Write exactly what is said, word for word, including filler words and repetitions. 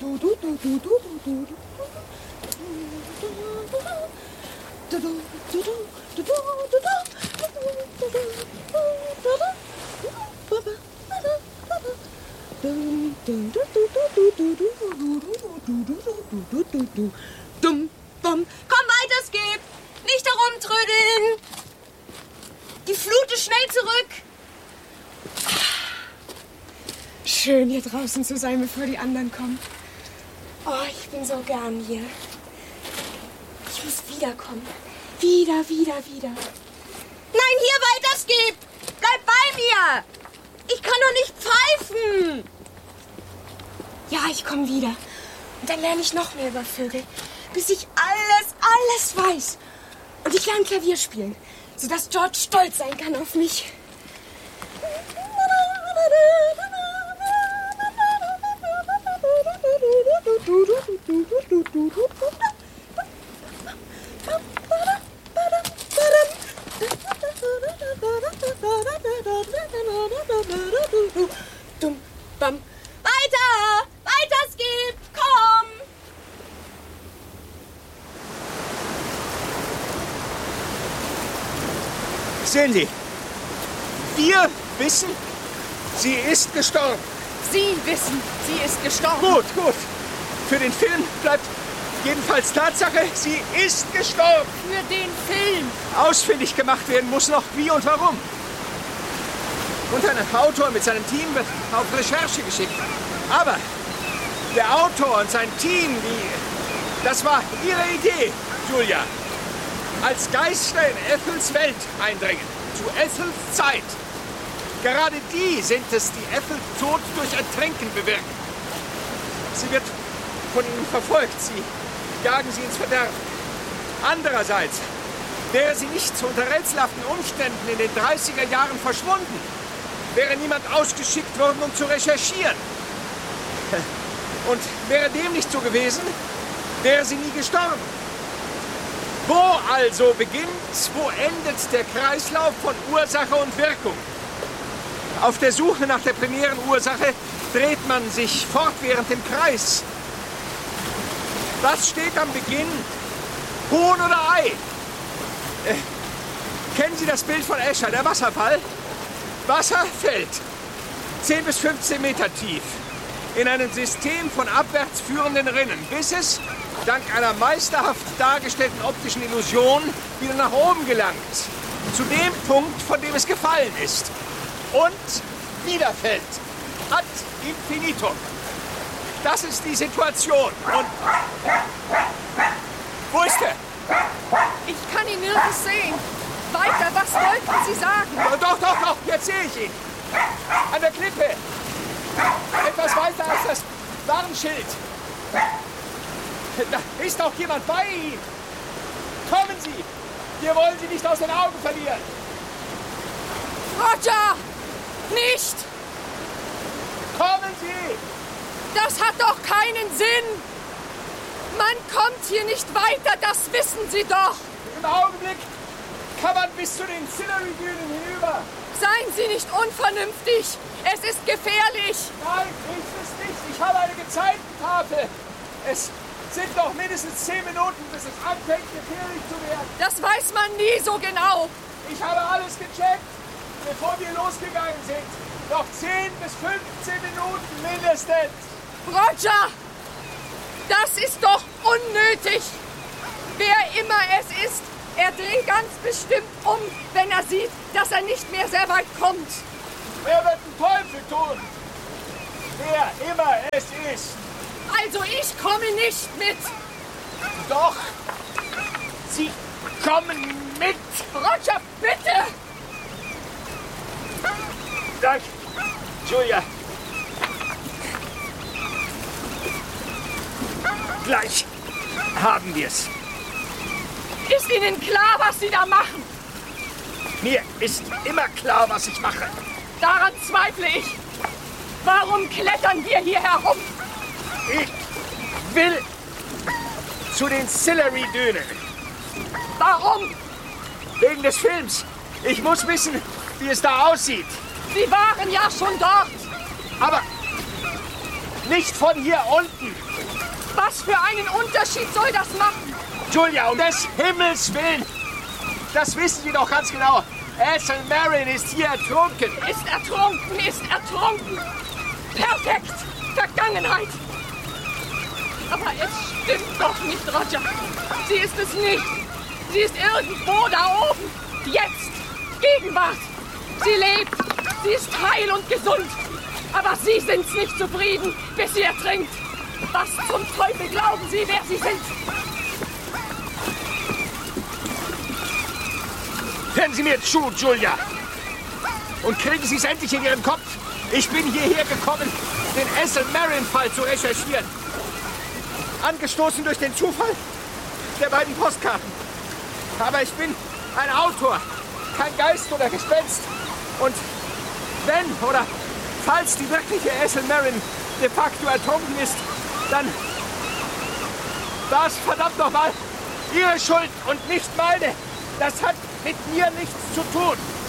Komm weiter, Skip! Nicht herumtrödeln! Die Flut ist schnell zurück! Schön, hier draußen zu sein, bevor die anderen kommen. Oh, ich bin so gern hier. Ich muss wiederkommen. Wieder, wieder, wieder. Nein, hier weiter, Skip! Bleib bei mir! Ich kann doch nicht pfeifen! Ja, ich komme wieder. Und dann lerne ich noch mehr über Vögel, bis ich alles, alles weiß. Und ich lerne Klavier spielen, sodass George stolz sein kann auf mich. Dum, bam. Weiter! Weiter, Skip! Komm! Sehen Sie, wir wissen, sie ist gestorben. Sie wissen, sie ist gestorben. Gut, gut. Für den Film bleibt jedenfalls Tatsache, sie ist gestorben. Für den Film. Ausfindig gemacht werden muss noch wie und warum. Und ein Autor mit seinem Team wird auf Recherche geschickt. Aber der Autor und sein Team, die, das war ihre Idee, Julia. Als Geister in Ethels Welt eindringen, zu Ethels Zeit. Gerade die sind es, die Ethel Tod durch Ertränken bewirken. Sie wird von ihnen verfolgt, sie jagen sie ins Verderben. Andererseits wäre sie nicht unter rätselhaften Umständen in den dreißiger Jahren verschwunden, wäre niemand ausgeschickt worden, um zu recherchieren. Und wäre dem nicht so gewesen, wäre sie nie gestorben. Wo also beginnt, wo endet der Kreislauf von Ursache und Wirkung? Auf der Suche nach der primären Ursache dreht man sich fortwährend im Kreis. Was steht am Beginn? Huhn oder Ei? Äh, kennen Sie das Bild von Escher, der Wasserfall? Wasser fällt zehn bis fünfzehn Meter tief in einem System von abwärts führenden Rinnen, bis es dank einer meisterhaft dargestellten optischen Illusion wieder nach oben gelangt. Zu dem Punkt, von dem es gefallen ist. Und wieder fällt. Ad infinitum. Das ist die Situation. Und wo ist er? Ich kann ihn nirgends sehen. Weiter, was wollten Sie sagen? Doch, doch, doch, jetzt sehe ich ihn. An der Klippe. Etwas weiter als das Warnschild. Da ist doch jemand bei ihm. Kommen Sie. Wir wollen Sie nicht aus den Augen verlieren. Roger! Nicht! Kommen Sie! Das hat doch keinen Sinn! Man kommt hier nicht weiter, das wissen Sie doch! Im Augenblick kann man bis zu den Sillery-Dünen hinüber. Seien Sie nicht unvernünftig! Es ist gefährlich! Nein, ist es nicht. Ich habe eine Gezeitentafel. Es sind noch mindestens zehn Minuten, bis es anfängt, gefährlich zu werden. Das weiß man nie so genau. Ich habe alles gecheckt, bevor wir losgegangen sind. Noch zehn bis fünfzehn Minuten mindestens. Roger! Das ist doch unnötig. Wer immer es ist, er dreht ganz bestimmt um, wenn er sieht, dass er nicht mehr sehr weit kommt. Wer wird den Teufel tun? Wer immer es ist. Also ich komme nicht mit. Doch, Sie kommen mit. Roger, bitte! Danke, Julia. Gleich haben wir's. Ist Ihnen klar, was Sie da machen? Mir ist immer klar, was ich mache. Daran zweifle ich. Warum klettern wir hier herum? Ich will zu den Sillery-Dünen. Warum? Wegen des Films. Ich muss wissen, wie es da aussieht. Sie waren ja schon dort. Aber Nicht von hier unten. Was für einen Unterschied soll das machen? Julia, um des Himmels Willen. Das wissen Sie doch ganz genau. Ethel Merrin ist hier ertrunken. Ist ertrunken, ist ertrunken. Perfekt. Vergangenheit. Aber es stimmt doch nicht, Roger. Sie ist es nicht. Sie ist irgendwo da oben. Jetzt. Gegenwart. Sie lebt. Sie ist heil und gesund. Aber Sie sind nicht zufrieden, bis sie ertrinkt. Was zum Teufel glauben Sie, wer Sie sind? Hören Sie mir zu, Julia. Und kriegen Sie es endlich in Ihren Kopf. Ich bin hierher gekommen, den Ethel Merrin-Fall zu recherchieren. Angestoßen durch den Zufall der beiden Postkarten. Aber ich bin ein Autor, kein Geist oder Gespenst. Und wenn oder falls die wirkliche Ethel Merrin de facto ertrunken ist, dann war es verdammt nochmal Ihre Schuld und nicht meine. Das hat mit mir nichts zu tun.